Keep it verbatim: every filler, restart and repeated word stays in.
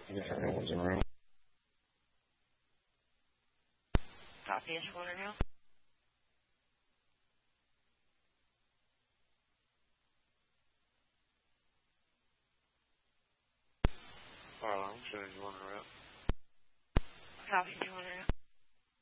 Yeah, everyone's around. Copy, is one now? Fire alarm, should you want to Copy, is one now?